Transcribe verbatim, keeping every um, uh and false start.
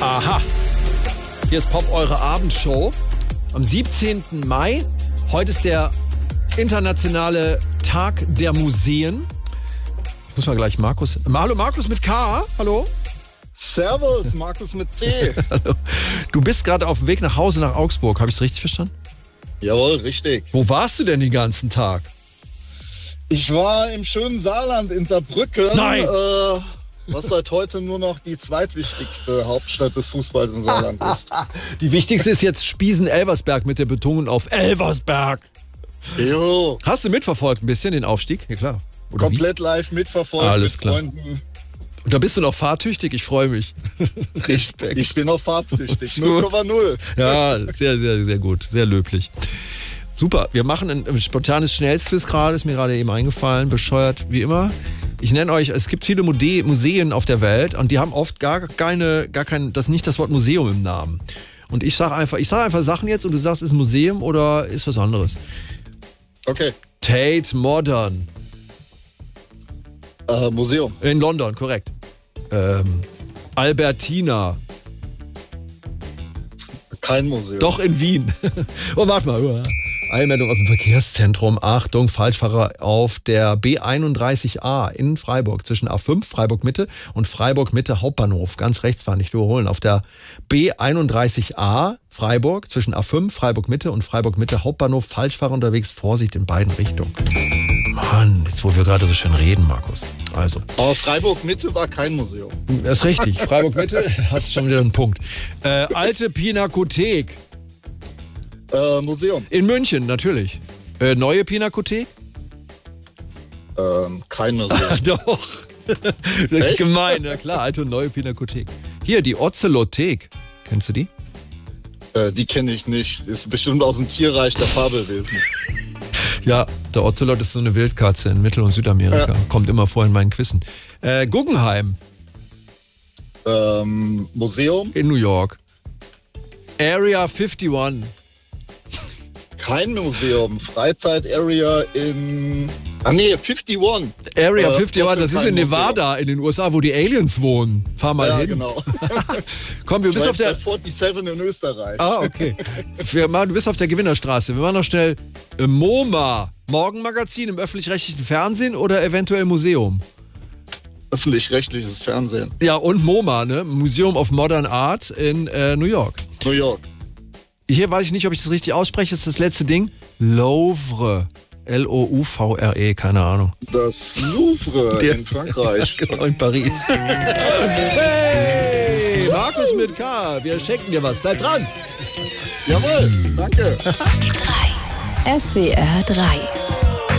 Aha. Hier ist Pop, eure Abendshow. Am siebzehnten Mai. Heute ist der internationale Tag der Museen. Ich muss mal gleich Markus... Hallo Markus mit K. Hallo. Servus, Markus mit C. Hallo. Du bist gerade auf dem Weg nach Hause nach Augsburg. Habe ich es richtig verstanden? Jawohl, richtig. Wo warst du denn den ganzen Tag? Ich war im schönen Saarland in Saarbrücken. Nein. Äh, was seit heute nur noch die zweitwichtigste Hauptstadt des Fußballs im Saarland ist. Die wichtigste ist jetzt Spiesen-Elversberg mit der Betonung auf Elversberg. Jo. Hast du mitverfolgt ein bisschen den Aufstieg? Ja klar. Oder Komplett wie? live mitverfolgt. Alles mit klar. Freunden. Und da bist du noch fahrtüchtig? Ich freue mich. Respekt. Ich bin noch fahrtüchtig. null Komma null. Ja, sehr, sehr, sehr gut. Sehr löblich. Super. Wir machen ein, ein spontanes Schnellsquiz gerade. Ist mir gerade eben eingefallen. Bescheuert wie immer. Ich nenne euch, es gibt viele Mode- Museen auf der Welt und die haben oft gar keine, gar kein, das nicht das Wort Museum im Namen. Und ich sage einfach, ich sage einfach Sachen jetzt und du sagst, ist ein Museum oder ist was anderes. Okay. Tate Modern. Äh, Museum. In London, korrekt. Ähm, Albertina. Kein Museum. Doch in Wien. Oh, warte mal. Eilmeldung aus dem Verkehrszentrum. Achtung, Falschfahrer auf der B einunddreißig A in Freiburg. Zwischen A fünf, Freiburg Mitte und Freiburg Mitte Hauptbahnhof. Ganz rechts fahren, nicht überholen. Auf der B einunddreißig A Freiburg. Zwischen A fünf, Freiburg Mitte und Freiburg Mitte Hauptbahnhof. Falschfahrer unterwegs. Vorsicht in beiden Richtungen. Mann, jetzt wo wir gerade so schön reden, Markus. Also. Aber Freiburg Mitte war kein Museum. Das ist richtig. Freiburg Mitte, hast schon wieder einen Punkt. Äh, alte Pinakothek. Äh, Museum. In München, natürlich. Äh, neue Pinakothek? Ähm, kein Museum. Ach, doch. Das ist Echt? gemein, na klar. Alte und neue Pinakothek. Hier, die Ozelothek. Kennst du die? Äh, die kenne ich nicht. Ist bestimmt aus dem Tierreich der Fabelwesen. Ja, der Ozelot ist so eine Wildkatze in Mittel- und Südamerika. Ja. Kommt immer vor in meinen Quizzen. Äh, Guggenheim. Ähm, Museum. In New York. Area einundfünfzig. Kein Museum. Freizeit-Area in... Ah nee, einundfünfzig. Area Äh, einundfünfzig, das ist in kein Nevada in den U S A, wo die Aliens wohnen. Fahr mal Ja, hin. genau. Komm, wir Ich bist war auf der... jetzt bei siebenundvierzig in Österreich. Ah, okay. Wir machen, du bist auf der Gewinnerstraße. Wir machen noch schnell äh, MoMA. Morgenmagazin im öffentlich-rechtlichen Fernsehen oder eventuell Museum? Öffentlich-rechtliches Fernsehen. Ja, und MoMA, ne? Museum of Modern Art in äh, New York. New York. Hier weiß ich nicht, ob ich das richtig ausspreche. Das ist das letzte Ding. Louvre. L O U V R E, keine Ahnung. Das Louvre Der- in Frankreich. Genau, in Paris. Hey, Markus mit K. Wir schenken dir was. Bleib dran. Jawohl, danke. S W R drei